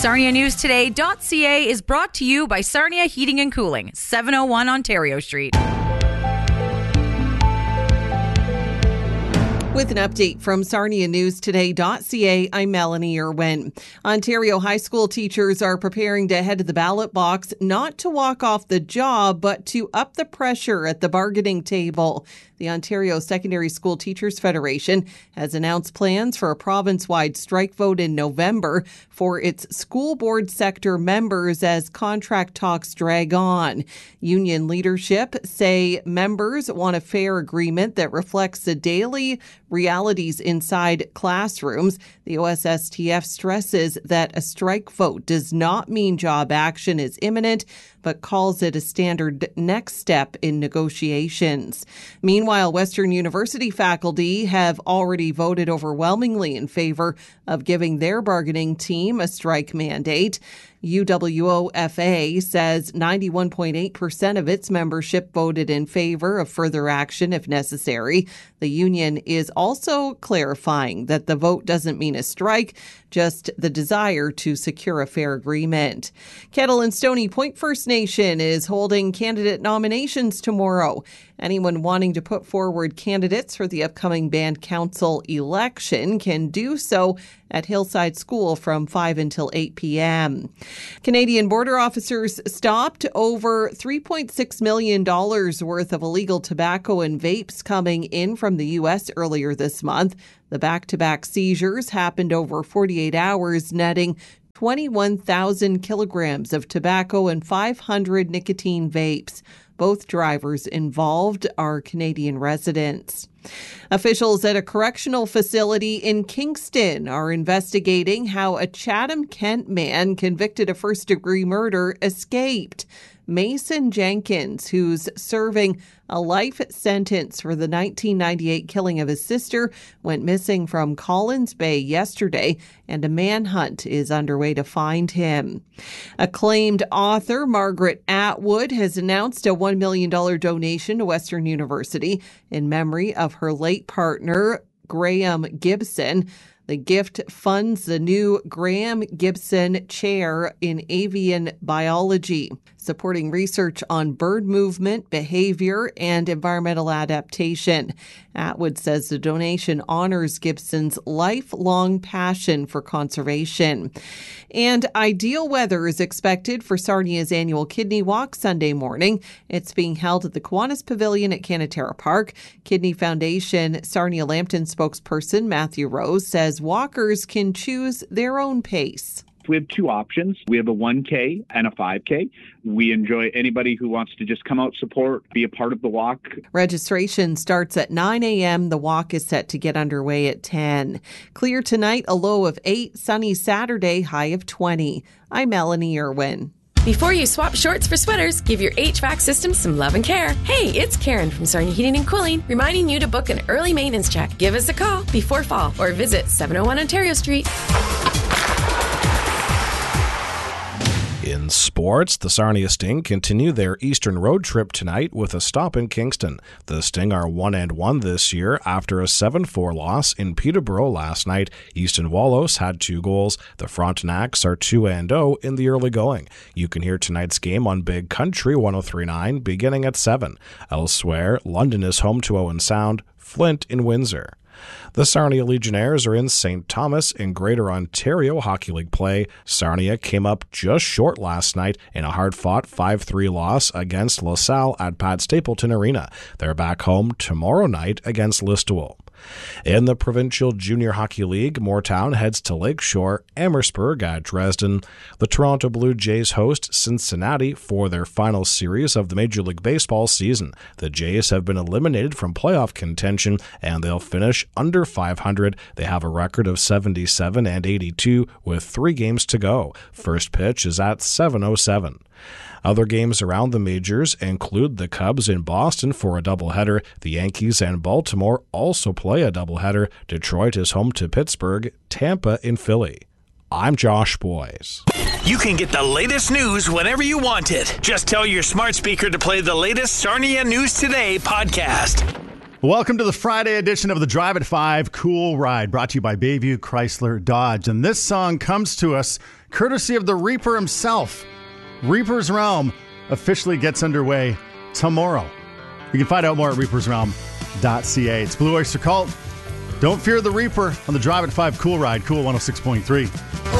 SarniaNewsToday.ca is brought to you by Sarnia Heating and Cooling, 701 Ontario Street. With an update from SarniaNewsToday.ca, I'm Melanie Irwin. Ontario high school teachers are preparing to head to the ballot box, not to walk off the job, but to up the pressure at the bargaining table. The Ontario Secondary School Teachers Federation has announced plans for a province-wide strike vote in November for its school board sector members as contract talks drag on. Union leadership say members want a fair agreement that reflects the daily realities inside classrooms. The OSSTF stresses that a strike vote does not mean job action is imminent, but calls it a standard next step in negotiations. Meanwhile, Western University faculty have already voted overwhelmingly in favor of giving their bargaining team a strike mandate. UWOFA says 91.8% of its membership voted in favor of further action if necessary. The union is also clarifying that the vote doesn't mean a strike, just the desire to secure a fair agreement. Kettle and Stony Point First Nation is holding candidate nominations tomorrow. Anyone wanting to put forward candidates for the upcoming band council election can do so at Hillside School from 5 until 8 p.m. Canadian border officers stopped over $3.6 million worth of illegal tobacco and vapes coming in from the U.S. earlier this month. The back-to-back seizures happened over 48 hours, netting 21,000 kilograms of tobacco and 500 nicotine vapes. Both drivers involved are Canadian residents. Officials at a correctional facility in Kingston are investigating how a Chatham-Kent man convicted of first-degree murder escaped. Mason Jenkins, who's serving a life sentence for the 1998 killing of his sister, went missing from Collins Bay yesterday, and a manhunt is underway to find him. Acclaimed author Margaret Atwood has announced a $1 million donation to Western University in memory of her late partner, Graham Gibson. The gift funds the new Graham Gibson Chair in Avian Biology, supporting research on bird movement, behavior, and environmental adaptation. Atwood says the donation honors Gibson's lifelong passion for conservation. And ideal weather is expected for Sarnia's annual Kidney Walk Sunday morning. It's being held at the Kiwanis Pavilion at Canatera Park. Kidney Foundation Sarnia Lambton spokesperson Matthew Rose says walkers can choose their own pace. We have two options. We have a 1K and a 5K. We enjoy anybody who wants to just come out, support, be a part of the walk. Registration starts at 9 a.m. The walk is set to get underway at 10. Clear tonight, a low of 8. Sunny Saturday, high of 20. I'm Melanie Irwin. Before you swap shorts for sweaters, give your HVAC system some love and care. Hey, it's Karen from Sarnia Heating and Cooling, reminding you to book an early maintenance check. Give us a call before fall or visit 701 Ontario Street. In sports, the Sarnia Sting continue their Eastern road trip tonight with a stop in Kingston. The Sting are 1-1 this year after a 7-4 loss in Peterborough last night. Easton Wallos had 2 goals. The Frontenacs are 2-0 in the early going. You can hear tonight's game on Big Country 103.9 beginning at 7. Elsewhere, London is home to Owen Sound, Flint in Windsor. The Sarnia Legionnaires are in St. Thomas in Greater Ontario Hockey League play. Sarnia came up just short last night in a hard-fought 5-3 loss against LaSalle at Pat Stapleton Arena. They're back home tomorrow night against Listowel. In the Provincial Junior Hockey League, Moortown heads to Lakeshore, Amherstburg at Dresden. The Toronto Blue Jays host Cincinnati for their final series of the Major League Baseball season. The Jays have been eliminated from playoff contention, and they'll finish under 500. They have a record of 77-82 with 3 games to go. First pitch is at 7:07. Other games around the majors include the Cubs in Boston for a doubleheader. The Yankees and Baltimore also play a doubleheader. Detroit is home to Pittsburgh, Tampa in Philly. I'm Josh Boyes. You can get the latest news whenever you want it. Just tell your smart speaker to play the latest Sarnia News Today podcast. Welcome to the Friday edition of the Drive at 5 Cool Ride, brought to you by Bayview Chrysler Dodge. And this song comes to us courtesy of the Reaper himself. Reaper's Realm officially gets underway tomorrow. You can find out more at reapersrealm.ca. It's Blue Oyster Cult. Don't fear the Reaper on the Drive at 5 Cool Ride, Cool 106.3.